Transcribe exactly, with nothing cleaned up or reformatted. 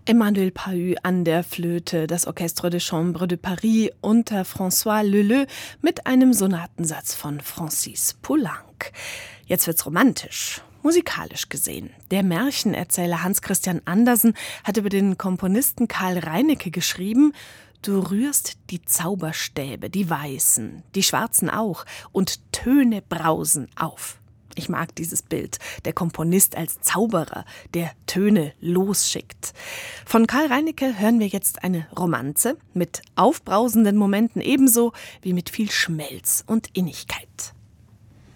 Emmanuel Pahud an der Flöte, das Orchestre de Chambre de Paris unter François Leleux mit einem Sonatensatz von Francis Poulenc. Jetzt wird's romantisch. Musikalisch gesehen. Der Märchenerzähler Hans Christian Andersen hat über den Komponisten Karl Reinecke geschrieben: Du rührst die Zauberstäbe, die weißen, die schwarzen auch, und Töne brausen auf. Ich mag dieses Bild, der Komponist als Zauberer, der Töne losschickt. Von Karl Reinecke hören wir jetzt eine Romanze mit aufbrausenden Momenten ebenso wie mit viel Schmelz und Innigkeit.